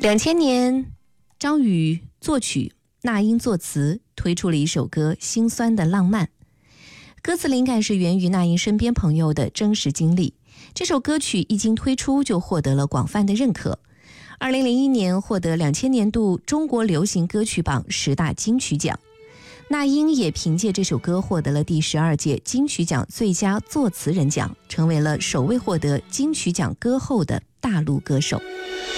2000年，张宇作曲，那英作词，推出了一首歌《心酸的浪漫》。歌词灵感是源于那英身边朋友的真实经历。这首歌曲一经推出就获得了广泛的认可。2001年获得2000年度中国流行歌曲榜10大金曲奖。那英也凭借这首歌获得了第12届金曲奖最佳作词人奖，成为了首位获得金曲奖歌后的大陆歌手。